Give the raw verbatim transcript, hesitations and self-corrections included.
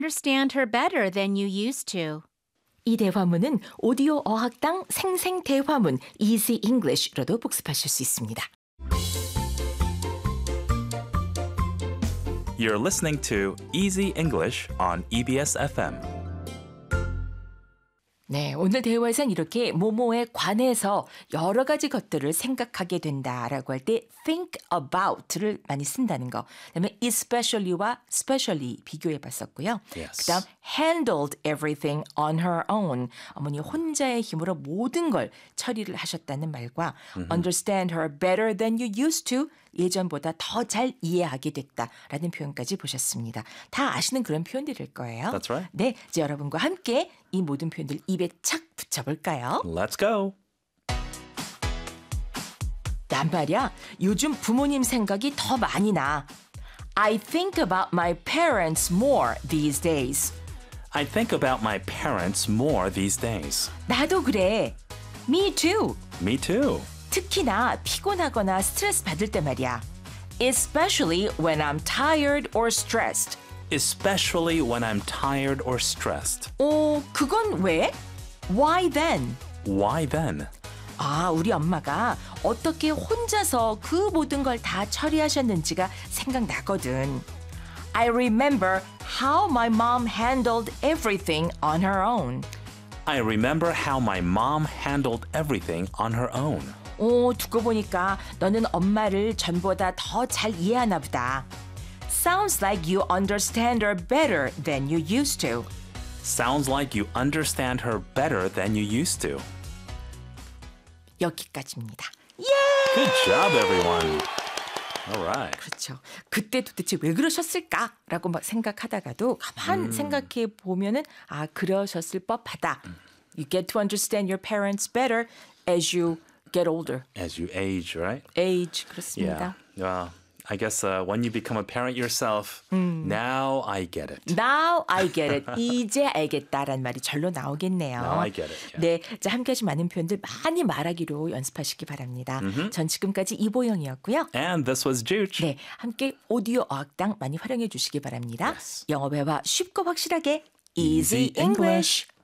understand her better than you used to. 이 대화문은 오디오 어학당 생생 대화문 Easy English로도 복습하실 수 있습니다. You're listening to Easy English on E B S F M. 네, 오늘 대화에선 이렇게 뭐뭐에 관해서 여러 가지 것들을 생각하게 된다라고 할 때 think about를 많이 쓴다는 거. 그다음에 especially와 specially 비교해 봤었고요. Yes. 그다음 handled everything on her own. 어머니 혼자의 힘으로 모든 걸 처리를 하셨다는 말과 mm-hmm. understand her better than you used to. 예전보다 더 잘 이해하게 됐다라는 표현까지 보셨습니다. 다 아시는 그런 표현들일 거예요. That's right. 네, 이제 여러분과 함께 이 모든 표현들 입에 착 붙여볼까요? Let's go. 난 말이야, 요즘 부모님 생각이 더 많이 나. I think about my parents more these days. I think about my parents more these days. 나도 그래. Me too. Me too. 특히나 피곤하거나 스트레스 받을 때 말이야. Especially when I'm tired or stressed. Especially when I'm tired or stressed. 어, 그건 왜? Why then? Why then? 아, 우리 엄마가 어떻게 혼자서 그 모든 걸 다 처리하셨는지가 생각나거든. I remember how my mom handled everything on her own. I remember how my mom handled everything on her own. 오, 두고 보니까 너는 엄마를 전보다 더 잘 이해하나 보다. Sounds like you understand her better than you used to. Sounds like you understand her better than you used to. 여기까지입니다. 예! Good job, everyone. All right. 그렇죠. 그때 도대체 왜 그러셨을까라고 막 생각하다가도 가만 음. 생각해 보면은 아, 그러셨을 법하다. You get to understand your parents better as you get older. As you age, right? Age, 그렇습니다. Yeah. Uh, I guess uh, when you become a parent yourself, 음. now I get it. Now I get it. 이제 알겠다라는 말이 절로 나오겠네요. Now I get it. Yeah. 네, 자, 함께 하신 많은 표현들 많이 말하기로 연습하시기 바랍니다. Mm-hmm. 전 지금까지 이보영이었고요. And this was Juge. 네, 함께 오디오 어학당 많이 활용해 주시기 바랍니다. Yes. 영어 배화 쉽고 확실하게 Easy Easy English.